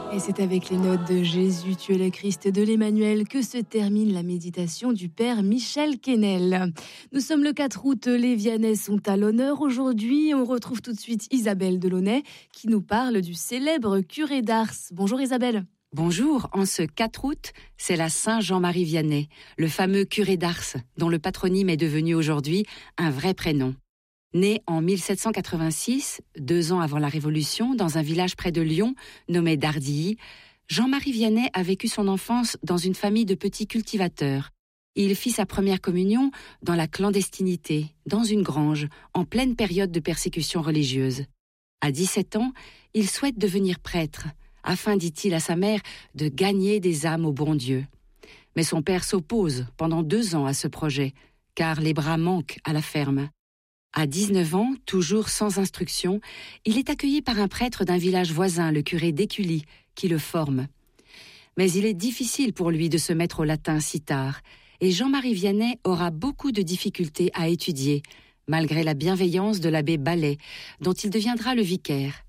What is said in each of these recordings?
Et c'est avec les notes de Jésus, tu es le Christ de l'Emmanuel que se termine la méditation du Père Michel Quesnel. Nous sommes le 4 août, les Viannais sont à l'honneur aujourd'hui. On retrouve tout de suite Isabelle Delaunay qui nous parle du célèbre curé d'Ars. Bonjour Isabelle. Bonjour, en ce 4 août, c'est la Saint Jean-Marie Vianney, le fameux curé d'Ars, dont le patronyme est devenu aujourd'hui un vrai prénom. Né en 1786, 2 ans avant la Révolution, dans un village près de Lyon, nommé Dardilly, Jean-Marie Vianney a vécu son enfance dans une famille de petits cultivateurs. Il fit sa première communion dans la clandestinité, dans une grange, en pleine période de persécution religieuse. À 17 ans, il souhaite devenir prêtre, afin, dit-il à sa mère, de gagner des âmes au bon Dieu. Mais son père s'oppose pendant 2 ans à ce projet, car les bras manquent à la ferme. À 19 ans, toujours sans instruction, il est accueilli par un prêtre d'un village voisin, le curé d'Écully, qui le forme. Mais il est difficile pour lui de se mettre au latin si tard, et Jean-Marie Vianney aura beaucoup de difficultés à étudier, malgré la bienveillance de l'abbé Ballet, dont il deviendra le vicaire.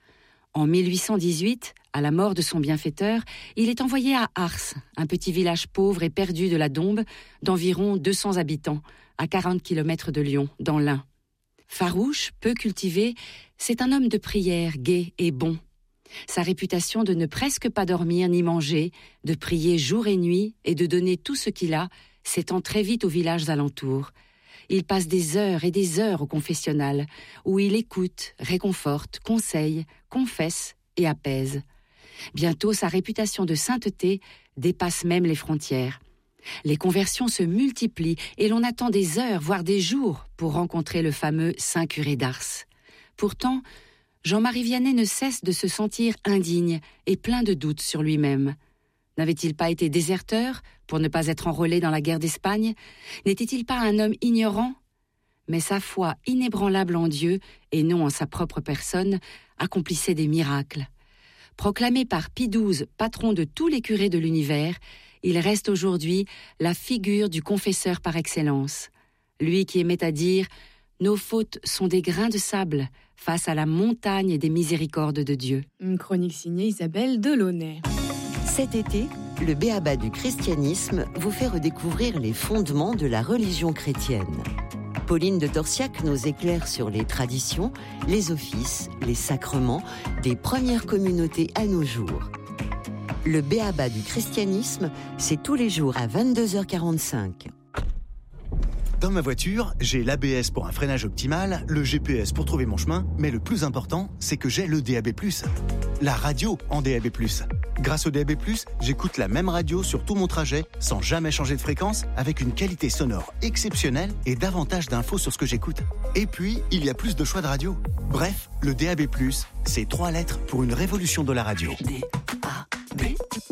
En 1818, à la mort de son bienfaiteur, il est envoyé à Ars, un petit village pauvre et perdu de la Dombes, d'environ 200 habitants, à 40 km de Lyon, dans l'Ain. Farouche, peu cultivé, c'est un homme de prière, gai et bon. Sa réputation de ne presque pas dormir ni manger, de prier jour et nuit et de donner tout ce qu'il a, s'étend très vite aux villages alentours. Il passe des heures et des heures au confessionnal, où il écoute, réconforte, conseille, confesse et apaise. Bientôt, sa réputation de sainteté dépasse même les frontières. Les conversions se multiplient et l'on attend des heures, voire des jours, pour rencontrer le fameux Saint curé d'Ars. Pourtant, Jean-Marie Vianney ne cesse de se sentir indigne et plein de doutes sur lui-même. N'avait-il pas été déserteur pour ne pas être enrôlé dans la guerre d'Espagne? N'était-il pas un homme ignorant? Mais sa foi inébranlable en Dieu, et non en sa propre personne, accomplissait des miracles. Proclamé par Pie XII, patron de tous les curés de l'univers, il reste aujourd'hui la figure du confesseur par excellence. Lui qui aimait à dire « Nos fautes sont des grains de sable face à la montagne des miséricordes de Dieu ». Une chronique signée Isabelle Delaunay. Cet été, le B.A.B.A. du christianisme vous fait redécouvrir les fondements de la religion chrétienne. Pauline de Torsiac nous éclaire sur les traditions, les offices, les sacrements des premières communautés à nos jours. Le B.A.B.A. du christianisme, c'est tous les jours à 22h45. Dans ma voiture, j'ai l'ABS pour un freinage optimal, le GPS pour trouver mon chemin, mais le plus important, c'est que j'ai le DAB+, la radio en DAB+. Grâce au DAB+, j'écoute la même radio sur tout mon trajet, sans jamais changer de fréquence, avec une qualité sonore exceptionnelle et davantage d'infos sur ce que j'écoute. Et puis, il y a plus de choix de radio. Bref, le DAB+, c'est 3 lettres pour une révolution de la radio. DAB+,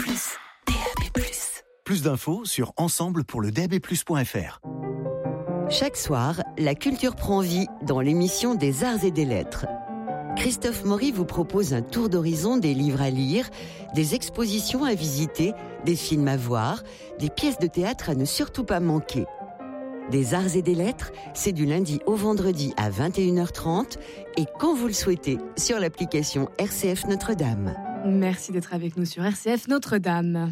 DAB+. Plus d'infos sur ensemble-pour-le-DAB+.fr. Chaque soir, la culture prend vie dans l'émission des Arts et des Lettres. Christophe Maury vous propose un tour d'horizon des livres à lire, des expositions à visiter, des films à voir, des pièces de théâtre à ne surtout pas manquer. Des Arts et des Lettres, c'est du lundi au vendredi à 21h30 et quand vous le souhaitez sur l'application RCF Notre-Dame. Merci d'être avec nous sur RCF Notre-Dame.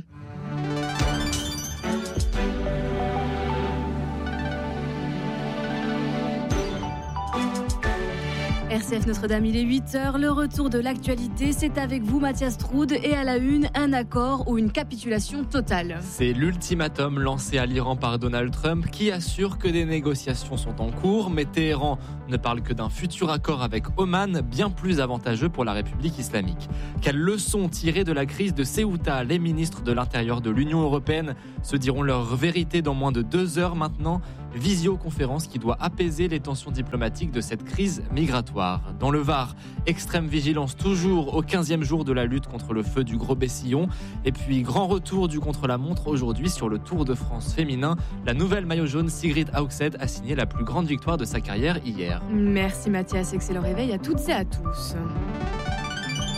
RCF Notre-Dame, il est 8h, le retour de l'actualité, c'est avec vous Mathias Troud et à la une, un accord ou une capitulation totale. C'est l'ultimatum lancé à l'Iran par Donald Trump qui assure que des négociations sont en cours, mais Téhéran ne parle que d'un futur accord avec Oman bien plus avantageux pour la République islamique. Quelles leçons tirer de la crise de Ceuta? Les ministres de l'Intérieur de l'Union européenne se diront leur vérité dans moins de 2 heures maintenant. Visioconférence qui doit apaiser les tensions diplomatiques de cette crise migratoire. Dans le Var, extrême vigilance toujours au 15e jour de la lutte contre le feu du Gros Bessillon. Et puis grand retour du contre-la-montre aujourd'hui sur le Tour de France féminin. La nouvelle maillot jaune Sigrid Haugsted a signé la plus grande victoire de sa carrière hier. Merci Mathias, excellent réveil à toutes et à tous.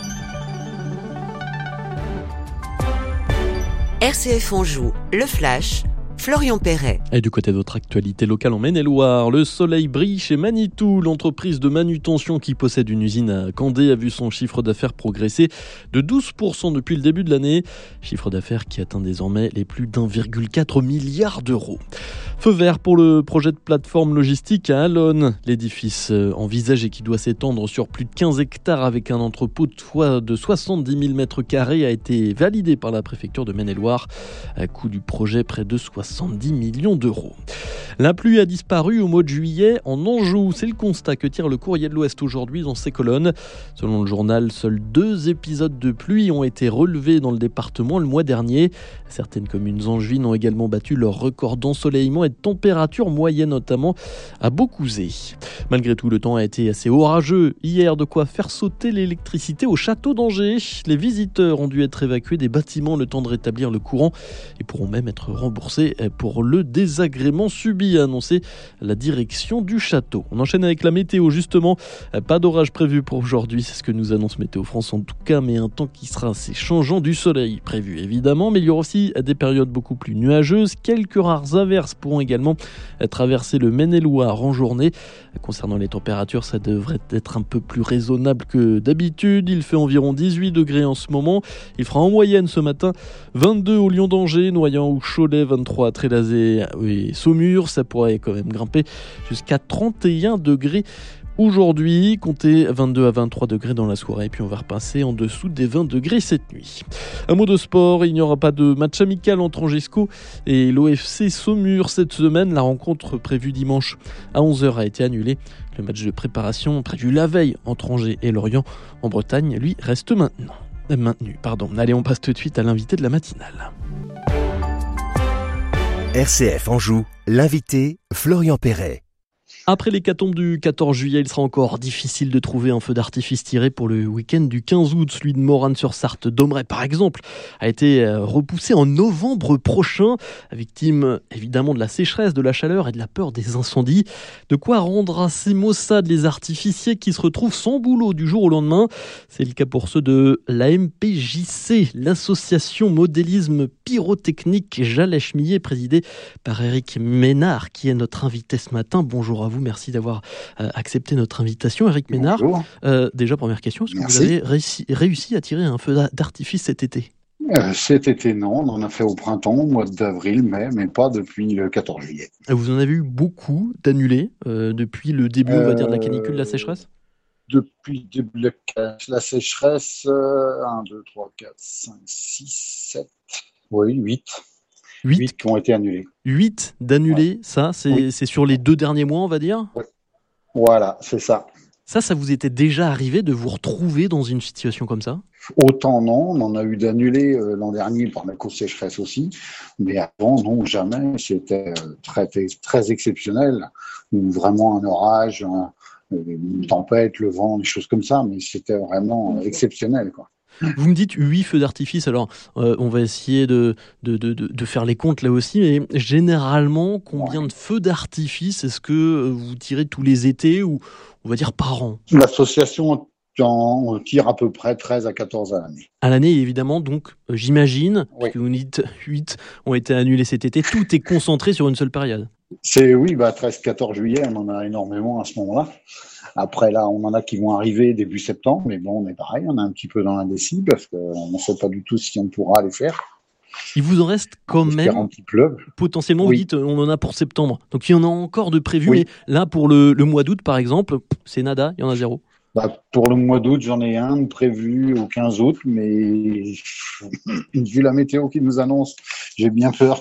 RCF Anjou, le Flash, Florian Perret. Et du côté d'autres actualités locales en Maine-et-Loire, le soleil brille chez Manitou. L'entreprise de manutention qui possède une usine à Candé a vu son chiffre d'affaires progresser de 12% depuis le début de l'année. Chiffre d'affaires qui atteint désormais les plus d'1,4 milliard d'euros. Feu vert pour le projet de plateforme logistique à Allonne. L'édifice envisagé qui doit s'étendre sur plus de 15 hectares avec un entrepôt de 70 000 mètres carrés a été validé par la préfecture de Maine-et-Loire. À coût du projet, près de 70 millions d'euros. La pluie a disparu au mois de juillet en Anjou. C'est le constat que tire le Courrier de l'Ouest aujourd'hui dans ses colonnes. Selon le journal, seuls 2 épisodes de pluie ont été relevés dans le département le mois dernier. Certaines communes angevines ont également battu leur record d'ensoleillement et de température moyenne, notamment à Beaucouzé. Malgré tout, le temps a été assez orageux. Hier, de quoi faire sauter l'électricité au château d'Angers. Les visiteurs ont dû être évacués des bâtiments le temps de rétablir le courant et pourront même être remboursés pour le désagrément subi, a annoncé la direction du château. On enchaîne avec la météo, justement. Pas d'orage prévu pour aujourd'hui, c'est ce que nous annonce Météo France en tout cas, mais un temps qui sera assez changeant, du soleil prévu évidemment, mais il y aura aussi des périodes beaucoup plus nuageuses. Quelques rares averses pourront également traverser le Maine-et-Loire en journée. Concernant les températures, ça devrait être un peu plus raisonnable que d'habitude. Il fait environ 18 degrés en ce moment. Il fera en moyenne ce matin 22 au Lion d'Angers, Noyant ou Cholet, 23 à Trélazé et Saumur. Ça pourrait quand même grimper jusqu'à 31 degrés. Aujourd'hui, comptez 22 à 23 degrés dans la soirée, puis on va repasser en dessous des 20 degrés cette nuit. Un mot de sport, il n'y aura pas de match amical entre Angesco et l'OFC Saumur cette semaine. La rencontre prévue dimanche à 11h a été annulée. Le match de préparation prévu la veille entre Angers et Lorient en Bretagne, lui, reste maintenu. Allez, on passe tout de suite à l'invité de la matinale. RCF Anjou, l'invité Florian Perret. Après l'hécatombe du 14 juillet, il sera encore difficile de trouver un feu d'artifice tiré pour le week-end du 15 août. Celui de Morane-sur-Sarthe, Domeray par exemple, a été repoussé en novembre prochain, victime évidemment de la sécheresse, de la chaleur et de la peur des incendies. De quoi rendre assez maussades les artificiers qui se retrouvent sans boulot du jour au lendemain. C'est le cas pour ceux de l'AMPJC, l'association modélisme pyrotechnique Jalais-Chemillé, présidée par Éric Ménard, qui est notre invité ce matin. Bonjour à vous, merci d'avoir accepté notre invitation. Éric Ménard, déjà première question, est-ce que vous avez réussi à tirer un feu d'artifice cet été ? Cet été, non. On en a fait au printemps, au mois d'avril, mai, mais pas depuis le 14 juillet. Vous en avez eu beaucoup d'annulés depuis le début, on va dire, de la canicule, de la sécheresse ? Depuis le début de la sécheresse, 1, 2, 3, 4, 5, 6, 7, oui, 8. 8 qui ont été annulés. 8 d'annulés, ça, c'est sur les 2 derniers mois, on va dire ? Oui. Voilà, c'est ça. Ça vous était déjà arrivé de vous retrouver dans une situation comme ça ? Autant non, on en a eu d'annulés l'an dernier par la cause sécheresse aussi, mais avant, non, jamais. C'était très exceptionnel, ou vraiment un orage, une tempête, le vent, des choses comme ça, mais c'était vraiment exceptionnel, quoi. Vous me dites 8 feux d'artifice, alors on va essayer de faire les comptes là aussi, mais généralement, combien de feux d'artifice est-ce que vous tirez tous les étés ou on va dire par an ? L'association on tire à peu près 13 à 14 à l'année. À l'année, évidemment, donc j'imagine, parce que vous dites 8 ont été annulés cet été, tout est concentré sur une seule période. 13-14 juillet, on en a énormément à ce moment-là. Après, là, on en a qui vont arriver début septembre, mais bon, on est pareil, on est un petit peu dans l'indécis parce qu'on ne sait pas du tout si on pourra les faire. Il vous en reste quand même, potentiellement, vous dites, on en a pour septembre. Donc, il y en a encore de prévus, mais là, pour le mois d'août, par exemple, c'est nada, il y en a 0. Pour le mois d'août, j'en ai un prévu au 15 août, mais vu la météo qui nous annonce, j'ai bien peur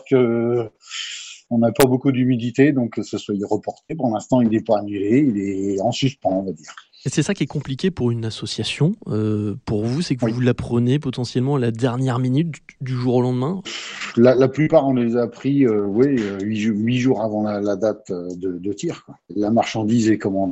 qu'on n'a pas beaucoup d'humidité, donc que ce soit reporté. Pour l'instant, il n'est pas annulé, il est en suspens, on va dire. Et c'est ça qui est compliqué pour une association, pour vous, c'est que vous la prenez potentiellement à la dernière minute du jour au lendemain ? La plupart, on les a pris 8 jours avant la date de tir, quoi. La marchandise est commandée